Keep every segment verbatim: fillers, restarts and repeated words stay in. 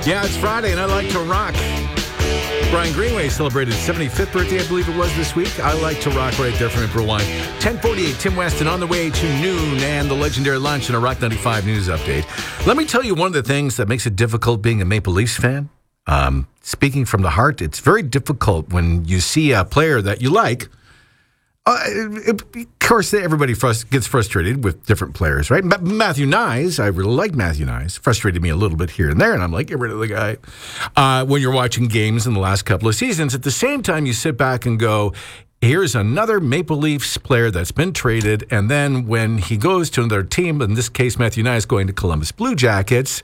Yeah, it's Friday, and I like to rock. Brian Greenway celebrated his seventy-fifth birthday, I believe it was this week. I like to rock right there from April first. ten forty-eight, Tim Weston on the way to noon and the legendary lunch and a Rock ninety-five news update. Let me tell you one of the things that makes it difficult being a Maple Leafs fan. Um, speaking from the heart, it's very difficult when you see a player that you like. Uh, it, of course, everybody frust- gets frustrated with different players, right? Ma- Matthew Nyes, I really like Matthew Nyes, frustrated me a little bit here and there, and I'm like, get rid of the guy. Uh, when you're watching games in the last couple of seasons, at the same time, you sit back and go, here's another Maple Leafs player that's been traded, and then when he goes to another team, in this case, Matthew Nyes going to Columbus Blue Jackets,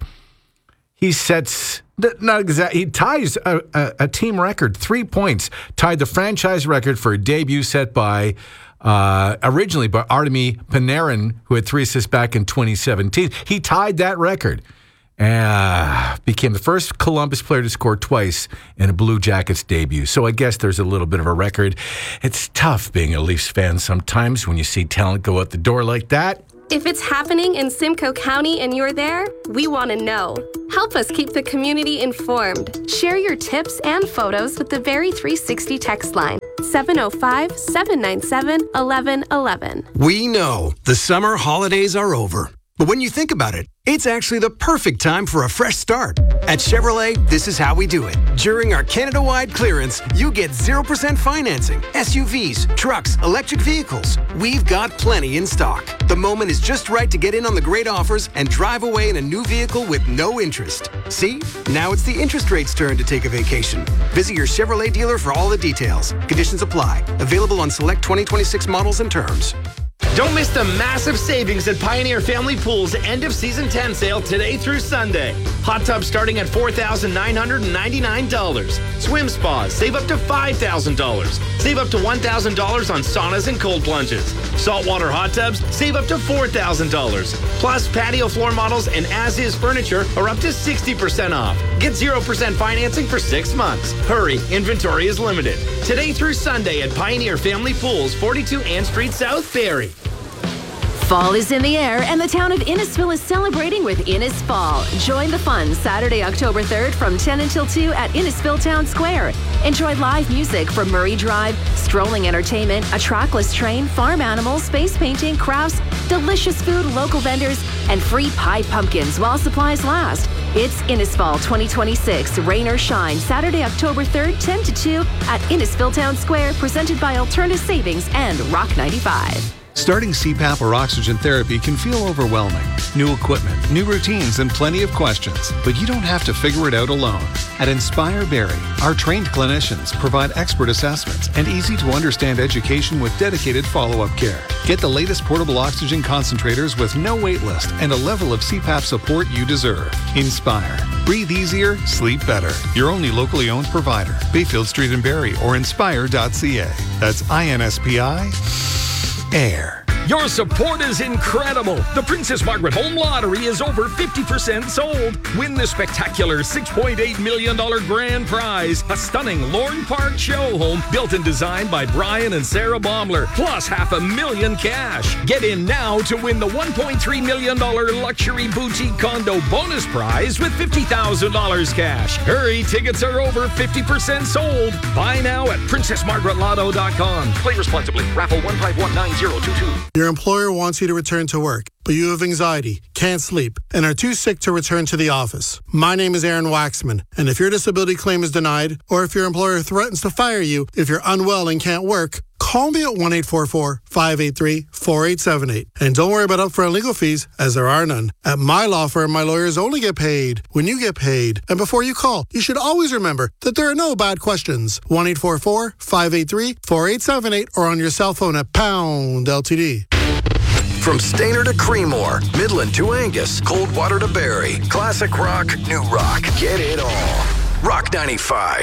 he sets... Not exactly. He ties a, a, a team record, three points, tied the franchise record for a debut set by, uh, originally by Artemi Panarin, who had three assists back in twenty seventeen. He tied that record and uh, became the first Columbus player to score twice in a Blue Jackets debut. So I guess there's a little bit of a record. It's tough being a Leafs fan sometimes when you see talent go out the door like that. If it's happening in Simcoe County and you're there, we want to know. Help us keep the community informed. Share your tips and photos with the Very three sixty text line, seven oh five, seven nine seven, one one one one. We know the summer holidays are over. But when you think about it, it's actually the perfect time for a fresh start. At Chevrolet, this is how we do it. During our Canada-wide clearance, you get zero percent financing, S U Vs, trucks, electric vehicles. We've got plenty in stock. The moment is just right to get in on the great offers and drive away in a new vehicle with no interest. See? Now it's the interest rate's turn to take a vacation. Visit your Chevrolet dealer for all the details. Conditions apply. Available on select twenty twenty-six models and terms. Don't miss the massive savings at Pioneer Family Pool's end of season ten sale today through Sunday. Hot tubs starting at four thousand nine hundred ninety-nine dollars. Swim spas save up to five thousand dollars. Save up to one thousand dollars on saunas and cold plunges. Saltwater hot tubs save up to four thousand dollars. Plus patio floor models and as-is furniture are up to sixty percent off. Get zero percent financing for six months. Hurry, inventory is limited. Today through Sunday at Pioneer Family Pools, forty-two Ann Street South, Barrie. Fall is in the air, and the town of Innisfil is celebrating with Innis Fall. Join the fun Saturday, October third from ten until two at Innisfil Town Square. Enjoy live music from Murray Drive, strolling entertainment, a trackless train, farm animals, space painting, crafts, delicious food, local vendors, and free pie pumpkins while supplies last. It's Innisfall twenty twenty-six, rain or shine, Saturday, October third, ten to two at Innisfil Town Square, presented by Alternative Savings and Rock ninety-five. Starting C PAP or oxygen therapy can feel overwhelming. New equipment, new routines, and plenty of questions. But you don't have to figure it out alone. At Inspire Barrie, our trained clinicians provide expert assessments and easy-to-understand education with dedicated follow-up care. Get the latest portable oxygen concentrators with no wait list and a level of C PAP support you deserve. Inspire. Breathe easier, sleep better. Your only locally owned provider. Bayfield Street in Barrie or inspire dot c a. That's I N S P I Air. Your support is incredible. The Princess Margaret Home Lottery is over fifty percent sold. Win the spectacular six point eight million dollars grand prize, a stunning Lorne Park show home built and designed by Brian and Sarah Baumler, plus half a million cash. Get in now to win the one point three million dollars luxury boutique condo bonus prize with fifty thousand dollars cash. Hurry, tickets are over fifty percent sold. Buy now at princess margaret lotto dot com. Play responsibly. Raffle one five one nine zero two two. Your employer wants you to return to work, but you have anxiety, can't sleep, and are too sick to return to the office. My name is Aaron Waxman, and if your disability claim is denied, or if your employer threatens to fire you if you're unwell and can't work, call me at one eight four four, five eight three, four eight seven eight. And don't worry about upfront legal fees, as there are none. At my law firm, my lawyers only get paid when you get paid. And before you call, you should always remember that there are no bad questions. one eight four four, five eight three, four eight seven eight or on your cell phone at pound L T D. From Stayner to Creemore, Midland to Angus, Coldwater to Barrie, classic rock, new rock. Get it all. Rock ninety-five.